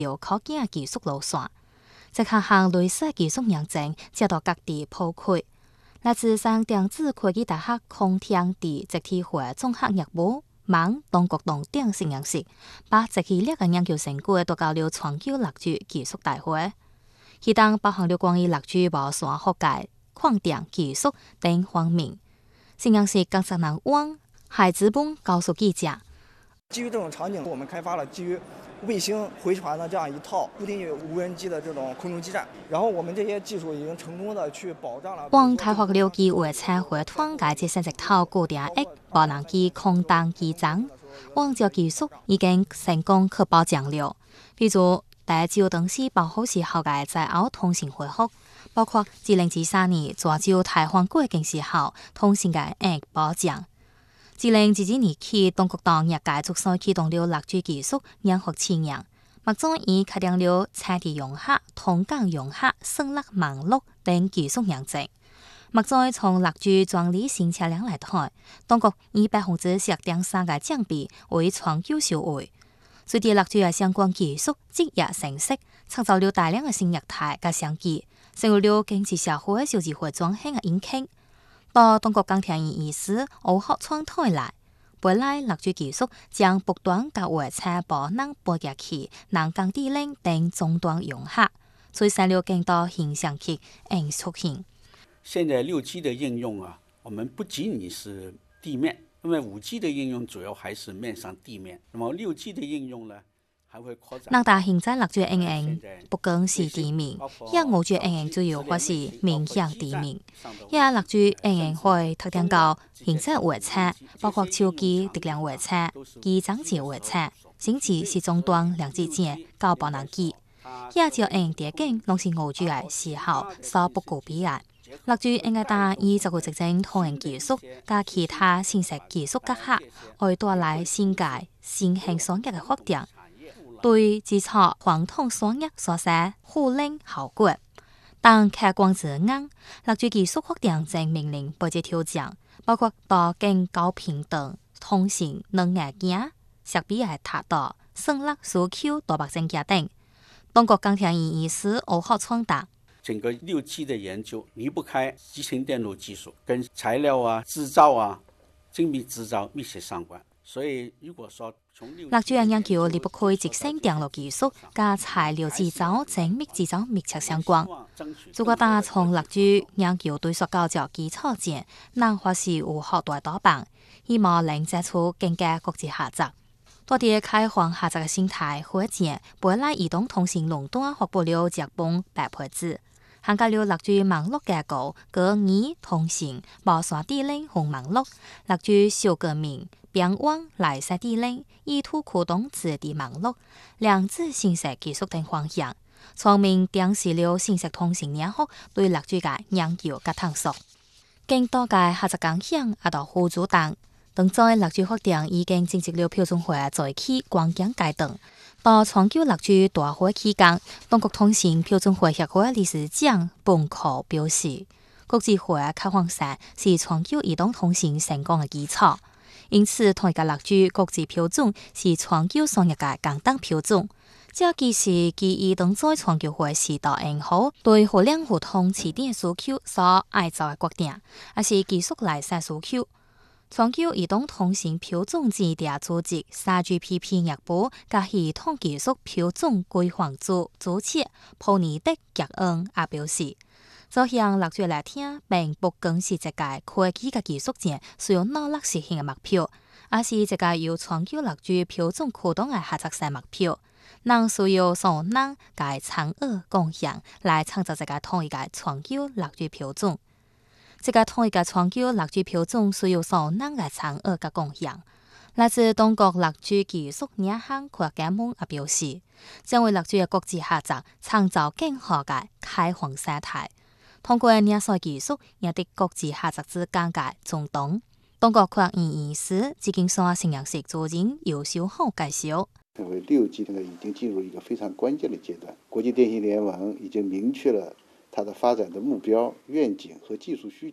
有可见技术路线。这项项类似技术认证，接到各地普及。来自上电子科技大学空天地集体会综合业务网当局等等实验室，把集系列嘅研究成果都交流全球六 G 技术大会。其中包含了关于六 G 无线覆盖、矿电技术等方面。实验室工作人员海之本告诉记者。 基于这种场景，我们开发了基于卫星回传的这样一套固定无人机的这种空中基站，然后我们这些技术已经成功的去保障了。 光开发了机会车回团解这些直套固定翼无人机空当机站，光这技术已经成功去保障了。比如，第就当时保护时候嘅在澳通信恢复，包括2013年抓住台湾过境时候通信嘅翼保障。2022年起，当局党业界逐渐启动了六 G 技术研发试验，目前已确定了产地融合、通港融合、声纳网络等技术认证。目前从六 G 专利新车辆来看，当局以10%10.3%嘅奖币为全球首位。随着六 G 嘅相关技术日益成熟，创造了大量嘅新业态嘅商机，成为了经济社会小智慧转型嘅引擎。到当局钢铁意思欧学创台来，未来六 G 技术将不断甲火车、无人播夹器、人工智能等终端融合，催生了更多现象级出现。 现在6G 的应用啊，我们不仅仅是地面，因为5G 的应用主要还是面上地面。那么6G 的应用呢，还会扩展。 那但现在六 G 应用不光是地面，也5G 应用主要或是面向地面。也六 G 应用会拓展到现在火车，包括手机、质量火车、机装机火车，甚至是终端两支件到无人机。也就应用电景拢是5G 嘅时候所不具备嘅。六 G 应该打以这个直接通讯技术加其他信息技术结合，会带来新界新型商业嘅发展，对基础传统商业所产互领效果。但客观而言，六 G 技术发展正面临不少挑战，包括多境高频等通信能硬件、设备嘅达到、声纳需求大幅增加等。当局钢铁意思欧学创达。 整个6G 的研究离不开集成电路技术，跟材料啊、制造啊、精密制造密切相关。所以，如果说从六 G 研究离不开集成电路技术加材料制造、精密制造密切相关。如果打从六 G 研究对塑胶作基础前，能或是有好大多棒，希望能接触更加国际合作。多啲开放合作嘅心态火箭，未来移动通信垄断发布了日本白牌子。涵盖了六 G 网络架构、高语通信、无线智能和网络、六 G 小革命、边网、来塞智能、意图驱动自地网络、量子信息技术等方向，全面展示了信息通信领域对六 G 嘅研究及探索。更多嘅合作工项也到互助等。当在六 G 发展已经进入了标准化在起关键阶段。到全球六 G 大会期间，当局通信标准化协会理事长本考表示，国际化开放性是全球移动通信成功嘅基础。因此，同一个六 G 国际标准是全球商业界共同标准。这既是基于当在全球化时代迎合对互联互通起点需求所爱造嘅决定，也是技术来生需求。全球移动通信标准制定组织 3GPP 业务甲系统技术标准规范组主席普尼德吉恩也表示，这项六 G 来听，并不光是一个科技甲技术间需要努力实现的目标，而是一个由全球六 G 标准驱动的合作性目标。人需要所有人甲参与共享，来创造一个统一的全球六 G 标准。这个统一嘅全球六 G 标准需要所有人嘅参与及共享。来自当局六 G 技术领航科学家也表示，将为六 G 嘅国际合作创造更好嘅开放生态。通过领先技术，赢得国际合作之间嘅中动。当局确认意思，紫金山实验室主任尤秀浩介绍。 认为6G 已经进入一个非常关键的阶段，国际电信联盟已经明确了它的发展的目标、愿景和技术需求，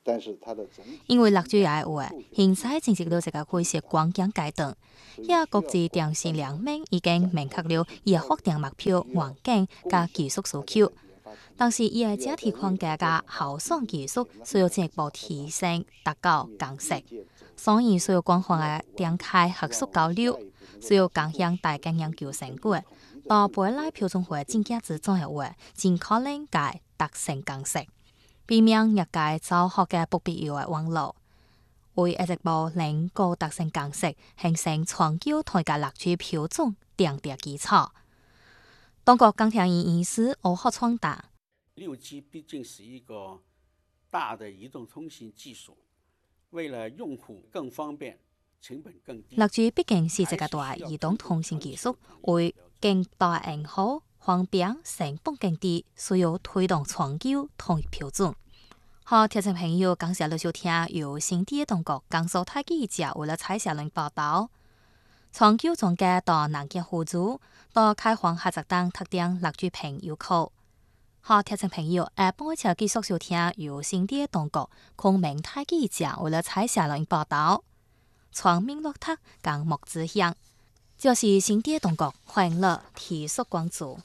但是它的整体因為辣椒也係話，現在正值到一個開設光景階段，而國際電信兩面已經明確了以發展目標、環境加技術訴求。但是，伊係整體框架嘅後送技術需要進一步提升、達到共識，所以需要廣泛嘅展開學術交流，需要共享大家研究成果。到未來標準化政策之中嘅話，盡可能嘅達成共識，避免業界造學嘅不必要嘅網絡，為一直步能夠達成共識，形成長久同嘅辣椒標準奠定基礎。當局更聽意思如何傳達。 6G 畢竟是一個大的移動通信技術，為了用戶更方便、成本更低。 6G 畢竟是一個大移動通信技術，為更大型好、方便、成本更低，需要推動長久統一標準。好，聽眾朋友，感謝你收聽由新店當局江蘇台記者為了蔡小玲報道。長久總結到南京互助，到開放合作等特定6G屏要求。好，聽眾朋友，下半場繼續收聽由新店當局昆明台記者為了蔡小玲報道。全面落實項目之向，就是新店當局歡樂提速關注。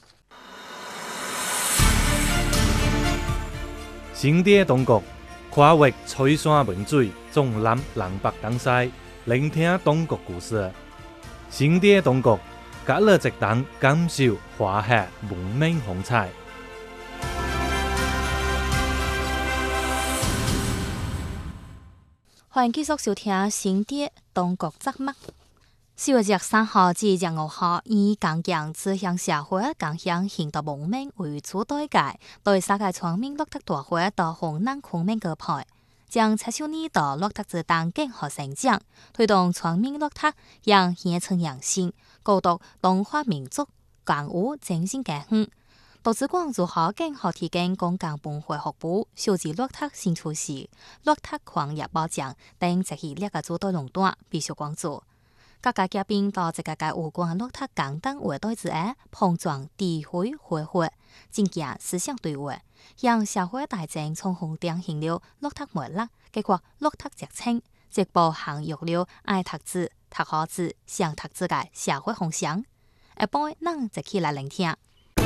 新店當局跨越翠山文水，縱覽南北東西，聆聽當局故事。新店當局隔了一檔感受華夏文明風采。 歡迎繼續收聽新店當局節目。4月3號至5號，以共建志向社會、共享現代文明為主題嘅，對世界全面落實大會到湖南昆明舉辦，將青少年到落實之當更好成長，推動全面落實，讓現存人性、高度東華民族、港務精神結合。導致關注好更好提供公共文化服務、小資落實新措施、落實礦業保障等這系列嘅主題壟斷必須關注。各界嘉賓到這個有關落實簡單話題之下，碰撞智慧開會，增加思想對話，讓社會大眾從紅點行了落實沒落，結果落實直稱，直播行入了愛讀字、讀好字、想讀字嘅社會風向。一般人就起來聆聽。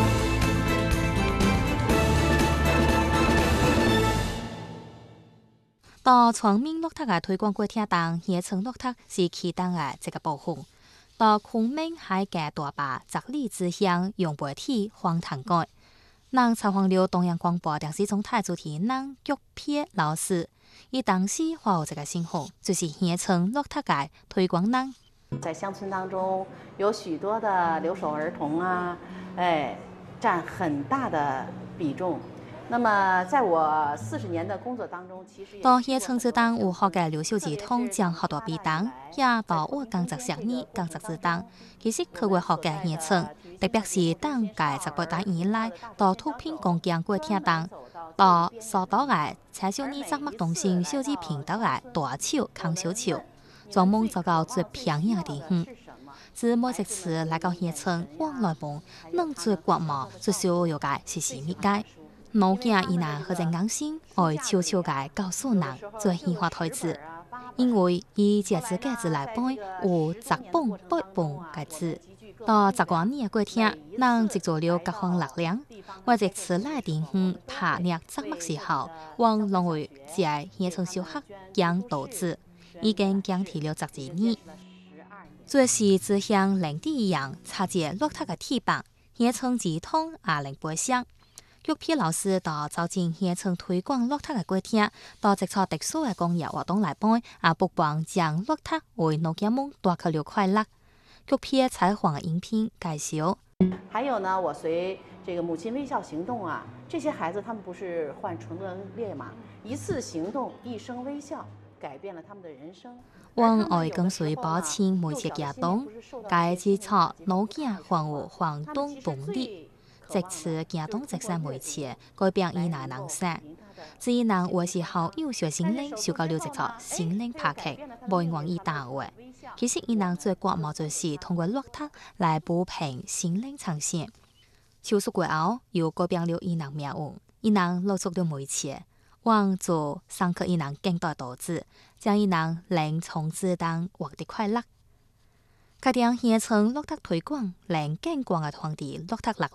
到全面落實嘅推廣過程當，現存落實是其中嘅一個部分。到昆明海嘅大壩直立之鄉用媒體訪談過，能採訪了東陽廣播電視總台主持人菊撇老師，伊當時話有這個信號，就是現存落實嘅推廣人。 在鄉村當中，有許多的留守兒童啊，佔很大的比重。那麼，在我40年的工作當中，其實到現村之當有學嘅留守兒童將好多比當，也到我工作10年工作之當，其實佢會學嘅現村，特別是當屆18大以來，到脫貧攻堅過程當，到受到嘅青少年節目中心小資頻道嘅大潮抗小潮，專門做到最便宜嘅地方。自每一次來到現村，往來門能最刮毛最少要嘅是米街。老囝伊若好真硬心，愛悄悄嘅告訴人最喜歡台詞，因為伊這自己字來背有10本8本嘅字。到10多年嘅過程，人積聚了各方力量，為一次來地方拍攝節目時候，往認為在現村小學講道字，已經講提了10幾年。最是只像領地一樣插接落實嘅鐵板，現村直通也能背上。菊撇老師到走進現村推廣落實嘅過程，到直錯特殊嘅公益活動來辦，也不妨將落實為老家們帶去了快樂。菊撇採訪嘅影片介紹。 還有呢，我隨這個母親微笑行動啊，這些孩子他們不是患唇脣裂嗎？一次行動，一聲微笑，改變了他們的人生。 往外跟隨保親每次活動，介指錯老家還有環東動力。即次行動直山每次，改變伊那能生。至於人有時候有學心靈，受到了直錯心靈拍劇，無願意打話。其實伊人最刮毛就是通過落實來補平心靈呈現。手術過後，又改變了伊人命運。伊人露出了每次， 广做上课伊人更多导致，将伊人令从子当获得快乐。家庭县城落得推广，令更广嘅团体落得落